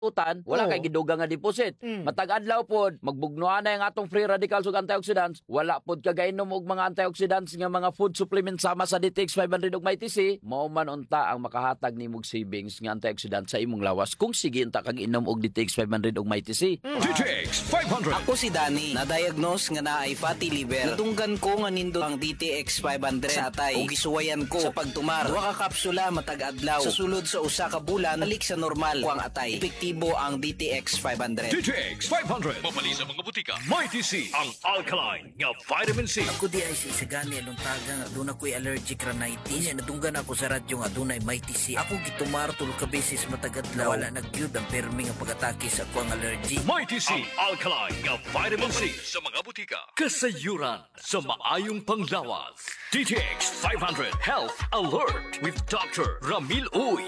utan, wala kay gidugang nga deposit. Matag adlaw pod, magbugnoan na yung atong free radicals ug antioxidants, wala pod kagainom og mga antioxidants nga mga food supplements sama sa DTX 500 ug MyTC, mao man unta ang makahatag nimog savings nga antioxidants sa imong lawas kung sige unta kag inom og DTX 500 ug MyTC. DTX 500. Ako si Danny, na-diagnose nga naay fatty liver. Natunggan ko nga nindot ang DTX 500 sa atay ug gisuwayan ko sa pagtumar. Duha ka kapsula matag adlaw. Sa sulod sa usa ka bulan, balik sa normal ko ang atay. Epektibo ang DTX 500. DTX 500. Mapali sa mga butika. MyTC, ang alkaline nga vitamin C. Ako di ay sisagani anong taga nga doon ako'y allergic rhinitis. Natunggan ako sa radyo nga doon ay MyTC. Ako gitumar tulo ka beses matagadlaw. Wala nagyud ang permi nga pag-atake sa ako ang allergy. MyTC, ang alkaline nga vitamin C sa mga butika. Kasayuran sa maayong panglawas. DTX 500 Health Alert with Dr. Ramil Uy.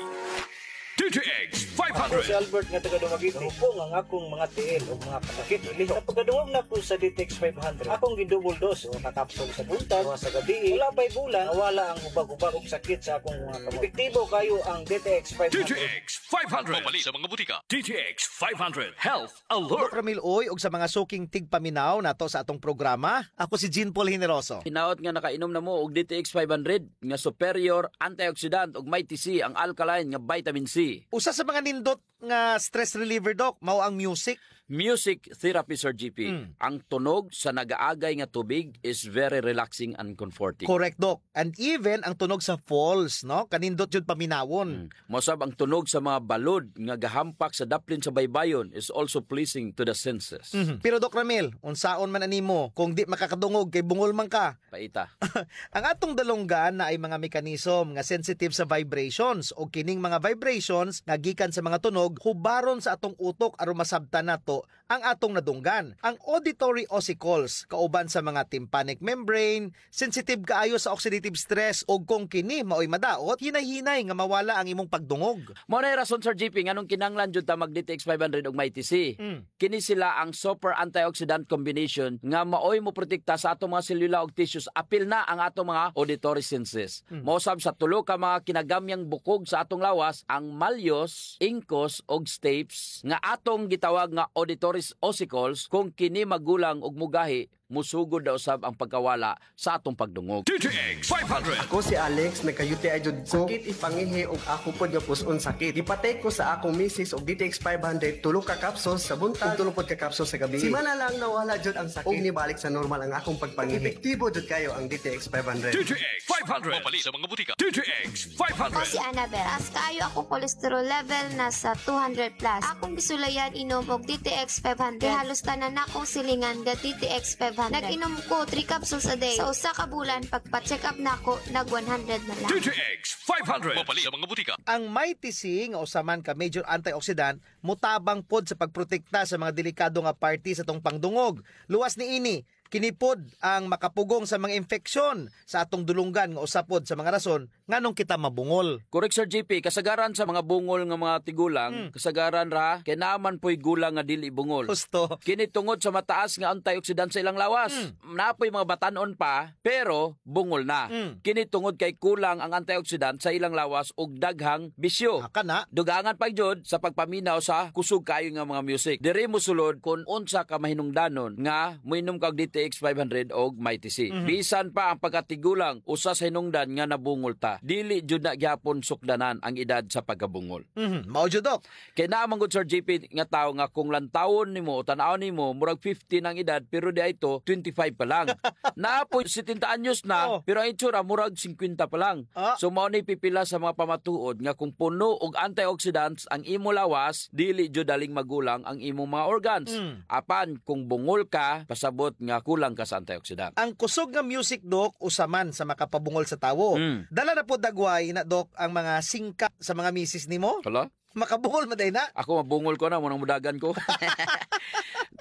DTX Ako si 500. Albert nga taga Dumaguete. Hubong ang akong mga tiil o mga kasakit iliho. Sa pagkaduwag na po sa DTX 500, akong gidouble dose o nakapsol sa buntag, sa gabi. Wala pa'y bulan, wala ang hubag-hubag o sakit sa akong mga kamot. Epektibo kayo ang DTX 500. DTX 500. Mapali sa mga butika. DTX 500 Health Alert. Ramil Uy, og sa mga suking tigpaminaw nato sa atong programa, ako si Jean Paul Generoso. Hinaot nga nakainom na mo og DTX 500 nga superior antioxidant ug MyTC ang alkaline nga vitamin C. Usa sa mga nindot nga stress reliever, Doc, mao ang music. Music therapy, Sir GP. Ang tunog sa nagaagay nga tubig is very relaxing and comforting. Correct, Doc. And even ang tunog sa falls, no? Kanindot yun paminawon. Mosab ang tunog sa mga balod nga gahampak sa daplin sa baybayon is also pleasing to the senses. Pero Doc Ramil, unsaon man animo kung di makakadungog kay bungol man ka. Paita. Ang atong dalonggan na ay mga mekanism nga sensitive sa vibrations o kining mga vibrations nga gikan sa mga tunog hubaron sa atong utok aron masabtan nato ang atong nadunggan. Ang auditory ossicles kauban sa mga tympanic membrane sensitive kaayo sa oxidative stress ug kung kini maoy madaot hinay-hinay nga mawala ang imong pagdungog. Mao na rason, Sir GP, nganong kinanglan jud ta mag DTX 500 ug MyTC. Kini sila ang super antioxidant combination nga maoy mo protekta sa atong mga selula ug tissues apil na ang atong mga auditory senses. Mosab sa tulo ka mga kinagamyang bukog sa atong lawas ang malleus, incus ug stapes nga atong gitawag nga auditory ossicles kung kini magulang ug mugahi musugod daw sab ang pagkawala sa atong pagdungog. DTX 500. Ako si Alex, nagka-UTI jud ko. Sakit ipangihi og ako pod nga puson sakit. Gipatay ko sa akong misis og DTX 500 tulo ka kapsul sa buntag ug tulo pod ka kapsul sa gabi. Simana lang nawala jud ang sakit. Og nibalik sa normal ang akong pagpangihi. Epektibo jud kayo ang DTX 500. DTX 500. Mapali sa mga butika. DTX 500. Ako si Annabel. As kaayo ako cholesterol level nasa 200 plus. Akong gisulayan inom og DTX 500. Kaya halos tanan akong silingan ga DTX 500. Nag-inom ko 3 capsules a day. Sa usa ka bulan, pagpa-check up na ako, nag 100 na lang. DTX 500. Mapali sa mga butika. Ang MyTC nga usaman ka major antioxidant mutabang pod sa pagprotekta sa mga delikado nga party sa tong pangdungog. Luwas ni ini kinipod ang makapugong sa mga infeksyon sa atong dulunggan nga usapod sa mga rason nganong kita mabungol. Correct, Sir GP, kasagaran sa mga bungol nga mga tigulang, kasagaran ra kay naaman po'y gulang nga dili bungol. Gusto. Kini tungod sa mataas nga antioxidant sa ilang lawas. Napoy mga batanon pa, pero bungol na. Kini tungod kay kulang ang antioxidant sa ilang lawas ug daghang bisyo. Aka na. Dugangan pa jud sa pagpaminaw sa kusog kayo nga mga music. Diri mo sulod kung unsa ka mahinungdanon nga moinom kag DTX 500 og MyTC. Bisan pa ang pagkatigulang usa sa hinungdan nga nabungol ta. Dili jud na gyapon sukdanan ang edad sa pagkabungol. Mao jud, Doc. Kay naman gud, Sir JP, nga tao nga kung lantawon nimo o tan-aw nimo murag 50 ang edad pero di ito 25 pa lang. Naapoy 70 anyos na pero ang itsura murag 50 pa lang. So mao ni pipila sa mga pamatuod nga kung puno og antioxidants ang imo lawas, dili jud daling magulang ang imong mga organs. Apan kung bungol ka, pasabot nga kulang ka sa antioxidant. Ang kusog nga music, Doc, usaman sa makapabungol sa tawo. Dala na po dagway na, Doc, ang mga singka sa mga misis nimo. Hala? Makabungol maday na. Ako mabungol ko na, munang mudagan ko.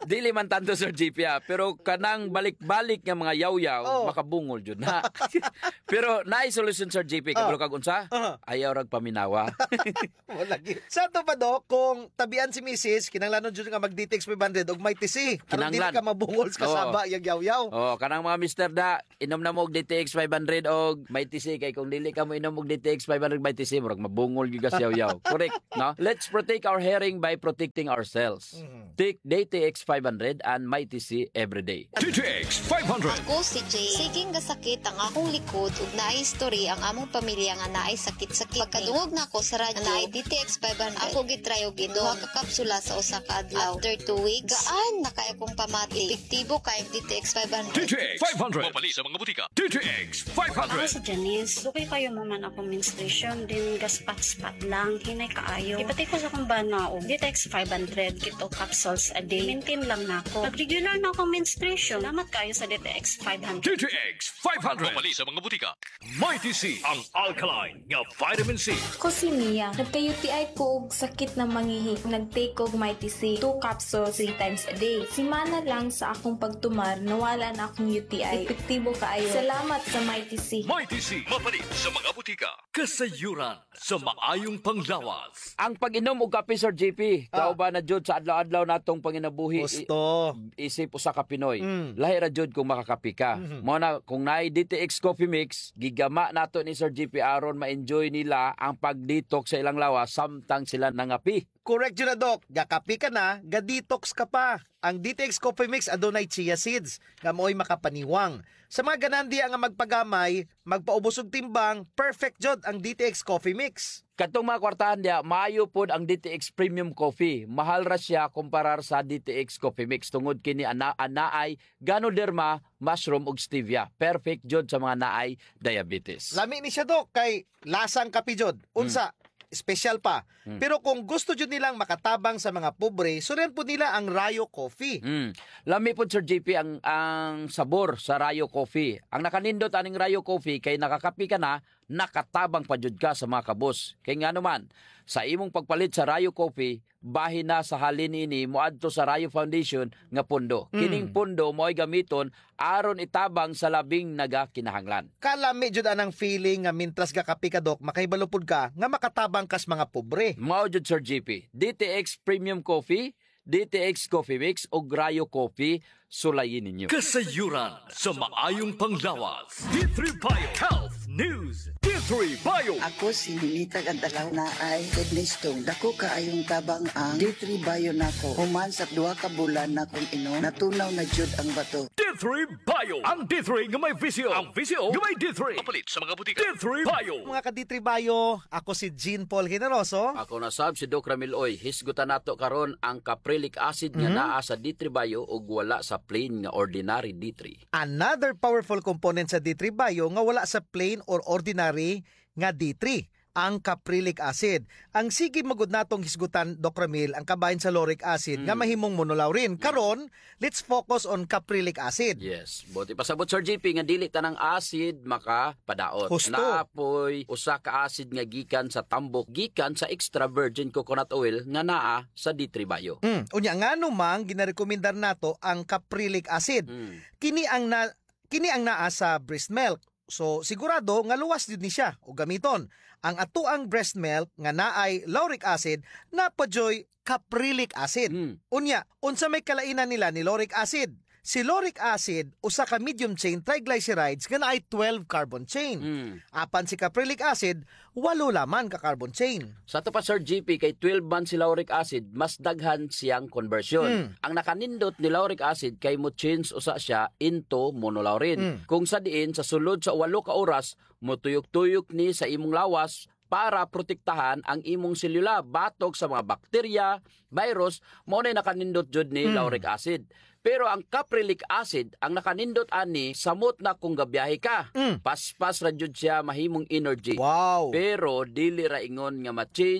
Dili man tanto Sir JP pero kanang balik-balik nga mga yaw-yaw makabungol jud na. Pero naay solusyon Sir JP kabalo kag unsa? Ayaw rag paminawa. Wala gid. Sa to pa Dok, kung tabian si Mrs. kinanglanon jud nga mag-DTX 500 og may TC. Aron dili ka mabungol sa kasaba yang yaw-yaw. Kanang mga mister da inom na mo og DTX 500 og may TC kay kung dili ka mo inom og DTX 500 may TC murag mabungol gyud ka yaw-yaw. Correct, no? Let's protect our hearing by protecting ourselves. Take DTX 500 and my TC every day. DTX 500. Ako si Jay. Siging gasakit ang akong likod ug naay history ang among pamilya nga naay sakit-sakit. Pagkadungog na ako sa radyo naay DTX 500. Ako gitry og giduha ka kapsula sa usa ka adlaw. After 2 weeks, gaan na kay akong pamati. Epektibo kay DTX 500. DTX 500. Mapali sa mga butika. DTX 500. Ako si Janice. Dugay kayo maman ako menstruation. Din gaspat-spat lang. Hinay kaayo. Ipatay ko sa kong bana o DTX 500. Kito capsules a day. Maintain lang na ako. Pag regular na akong menstruation, salamat kayo sa DTX 500. DTX 500. Mapali sa mga butika. Mighty C. Ang alkaline nga vitamin C. Ko si Mia. Nagka-UTI ko og sakit na mangihi. Nag-take og Mighty C. 2 capsules 3 times a day. Simana lang sa akong pagtumar, nawala na akong UTI. Epektibo kaayo. Salamat sa Mighty C. Mighty C. Mapalit sa mga butika. Kasayuran sa maayong panglawas. Ang pag-inom og kape Sir JP, kauban na jud sa adlaw-adlaw natong panginabuhi. Gusto. Isip usa ka Pinoy. Lahi ra jud kung makakapi ka. Mo na kung naay DTX Coffee Mix, gigama nato ni Sir JP aron ma-enjoy nila ang pag-detox sa ilang lawas samtang sila nangapi. Correct yun na, Dok. Gakapi ka na, ga-detox ka pa. Ang DTX Coffee Mix adunay chia seeds nga mo'y makapaniwang. Sa mga ganandi nga magpagamay, magpaubos og timbang, perfect jud ang DTX Coffee Mix. Katong mga kwartahan dia, maayo pod ang DTX Premium Coffee. Mahal ra siya kumparar sa DTX Coffee Mix tungod kini anaay Ganoderma, mushroom ug stevia. Perfect jud sa mga naay diabetes. Lami ni siya, Dok, kay lasang kapi jud. Unsa? Special pa. Pero kung gusto jud nilang makatabang sa mga pobre, suren po nila ang Rayo Coffee. Lami po Sir JP ang sabor sa Rayo Coffee. Ang nakanindot aning Rayo Coffee kay nakakapi ka na, nakatabang pa jud ka sa mga kabos. Kay nga naman, sa imong pagpalit sa Rayo Coffee, bahin na sa halin ini moadto sa Rayo Foundation nga pundo. Kining pundo mo'y gamiton aron itabang sa labing nagakinahanglan. Kalami jud anang feeling nga mintras gakapi ka, Dok, makaibalupod ka nga makatabang kas mga pobre. Mao jud Sir JP, DTX Premium Coffee, DTX Coffee Mix o Rayo Coffee, sulayin ninyo. Kasayuran sa maayong panglawas. D3 Bio Health News. D3 Bio. Ako si Nita Gandalaw na ay kidney stone. Dako kaayong tabang ang D3 Bio nako. Human sa 2 ka bulan na kung inom, natunaw na jud ang bato. D3 Bio. Ang D3 nga may visyo. Ang visyo nga may D3. Mapalit sa mga butika. D3 Bio. Mga ka-D3 Bio, ako si Jean Paul Generoso. Ako na sab si Doc Ramil Oy. Hisgutan nato karon ang caprilic acid nga naa sa D3 Bio ug wala sa plain nga ordinary D3. Another powerful component sa D3 Bio nga wala sa plain or ordinary nga D3, ang caprilic acid. Ang sige magud natong hisgutan, Doc Ramil, ang kabahin sa lauric acid nga mahimong monolaurin. Karon, let's focus on caprilic acid. Yes. Buti pasabot Sir JP nga dili tanang acid makapadaot. Husto. Naapoy usa ka acid nga gikan sa tambok, gikan sa extra virgin coconut oil nga naa sa D3 Bio. Unya nga numang ginarekomendar nato ang caprilic acid. Kini ang naa sa breast milk. So sigurado nga luwas jud ni siya o gamiton. Ang atuang breast milk nga naay lauric acid napadyoy caprilic acid. Unya, unsa may kalainan nila ni lauric acid? Si lauric acid usa ka medium chain triglycerides nga naay 12 carbon chain. Apan si caprilic acid 8 laman ka carbon chain. Sa to pa Sir JP kay 12 man si lauric acid, mas daghan siyang conversion. Ang nakanindot ni lauric acid kay mo change usa siya into monolaurin. Kung sa diin sa sulod sa 8 ka oras motuyok-tuyok ni sa imong lawas para protektahan ang imong selula batok sa mga bakterya, virus, mao na nakanindot jud ni lauric acid. Pero ang caprilic acid, ang nakanindot ani samot na kung gabiyahe ka. Paspas ra jud siya mahimong energy. Wow. Pero dili ra ingon nga ma-change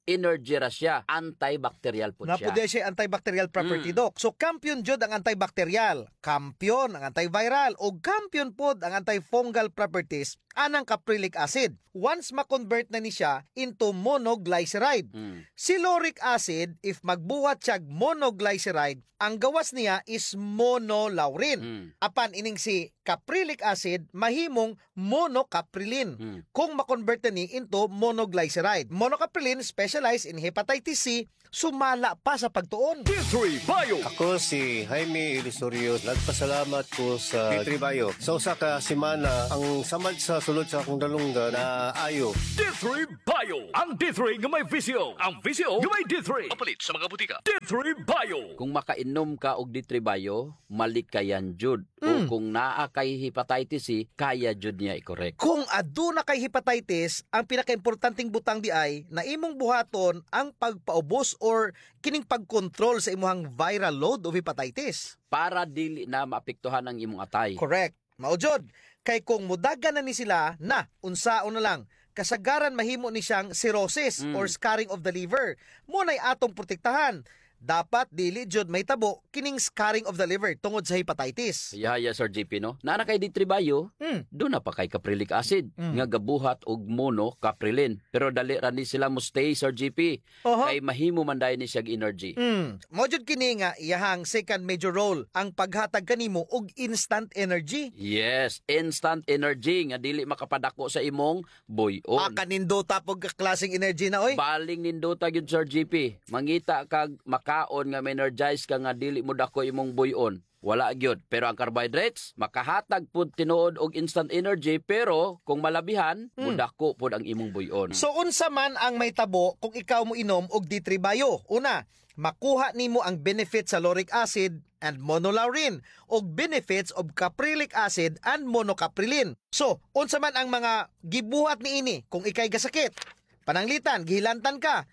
energy ra siya, antibacterial po siya. Napudya siya antibacterial property, Doc. So, kampiyon jud ang antibacterial, kampiyon ang antiviral, o kampiyon pod ang antifungal properties anang caprylic acid. Once ma-convert na ni siya into monoglyceride. Si lauric acid, if magbuhat siya monoglyceride, ang gawas niya is monolaurin. Apan ining si caprylic acid, mahimong monocaprilin. Kung ma-convert na ni into monoglyceride. Monocaprilin specialized in hepatitis C, sumala pa sa pagtuon. D3 Bio. Ako si Jaime Ilisorio. Nagpasalamat ko sa D3 Bio. Sa usa ka semana, ang samad sa sulod sa akong dalunggan na ayo. D3 Bio. Ang D3 nga may visyo. Ang visyo nga may D3. Papalit sa mga butika. D3 Bio. Kung makainom ka og D3 Bio, malikayan jud. O kung naa kay hepatitis C, kaya jud niya i-correct. Kung aduna kay hepatitis, ang pinakaimportanteng butang di ay na imong buhaton ang pagpaubos or kining pagkontrol sa imuhang viral load of hepatitis. Para dili na maapektuhan ang imong atay. Correct. Maujod. Kay kung mudagan na ni sila na unsaon na lang, kasagaran mahimo ni siyang cirrhosis or scarring of the liver. Muna'y atong protektahan. Dapat dili jud may tabo kining scarring of the liver tungod sa hepatitis. Yaya Sir JP, no? Nana kay D3 Bio, doon na pa kay caprylic acid nga gabuhat og monocaprilin. Pero dali ra ni sila mo stay Sir JP. Kay mahimo man dayon ni siya energy. Mo jud kini nga iyahang second major role ang paghatag kanimo og instant energy. Yes, instant energy nga dili makapadako sa imong buyon. Kanindota pog klaseng energy na oy. Baling nindota gyud Sir JP. Mangita kag kaon nga energize ka nga dili mo dako imong buyon. Wala gyud. Pero ang carbohydrates makahatag pud tinuod og instant energy, pero kung malabihan, mudako pud ang imong buyon. So unsa man ang may tabo kung ikaw mo inom og D3 Bio? Una, makuha nimo ang benefits sa lauric acid and monolaurin og benefits of caprylic acid and monocaprilin. So, unsa man ang mga gibuhat niini kung ikay gasakit? Pananglitan, gihilantan ka,